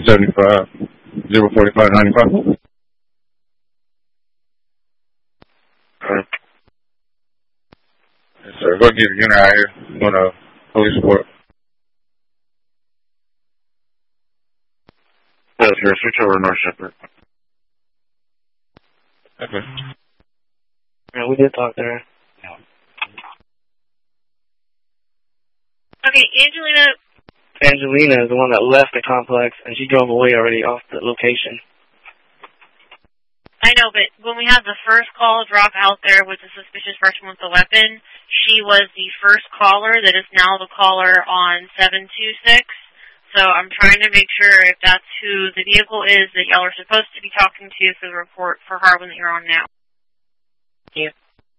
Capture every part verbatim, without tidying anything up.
seventy-five, zero forty-five, ninety-five. Okay. Yes, sir. Go ahead and get a unit out here. Want a police report. Yes, sir. Switch over to North Shepherd. Okay. Yeah, we did talk there. Yeah. Okay, Angelina. Angelina is the one that left the complex, and she drove away already off the location. I know, but when we had the first call drop out there with the suspicious person with the weapon, she was the first caller that is now the caller on seven two six. So I'm trying to make sure if that's who the vehicle is that y'all are supposed to be talking to for the report for Harlan that you're on now. Yeah.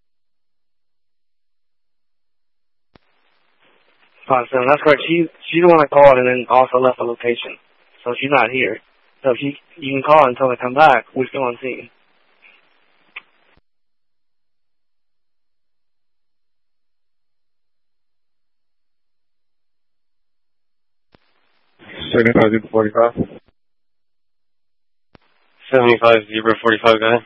Five seven. That's correct. She she's the one that called and then also left the location, so she's not here. So if she you can call until they come back. We're still on scene. seventy-five, zero forty-five. seventy-five, zero forty-five, guy.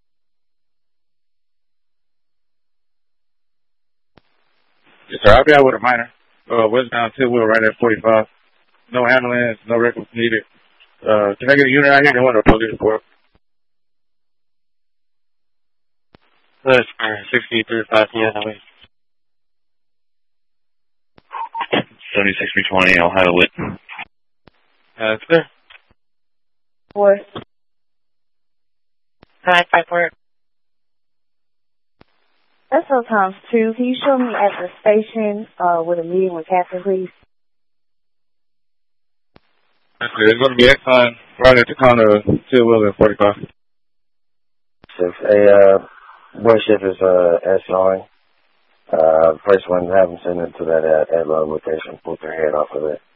Yes, sir. I'll be out with a minor. Uh, westbound Tidwell right at forty-five. No ambulance, no records needed. Uh, can I get a unit out here? They want a police report. That's sixty-three, five, yeah, that way. seventy-six, three twenty, Ohio Lit. Uh, it's there. Four. Hi, five four. That's so times two. Can you show me at the station uh, with a meeting with Catherine, please? That's it. It's going to be Exxon right at the corner of Tidwell and forty-five. Six. A uh, boy shift is uh, S nine. Uh, first one, have them send it to that at, at low location. Pull their head off of it.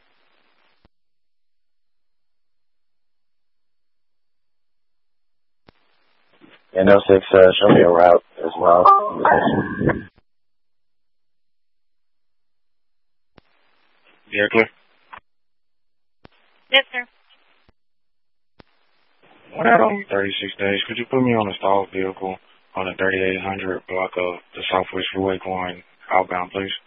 And oh six, uh, show me a route as well. Yeah, clear. Yes, sir. What out on thirty-six days? Could you put me on a stalled vehicle on the thirty-eight hundred block of the Southwest Freeway going outbound, please?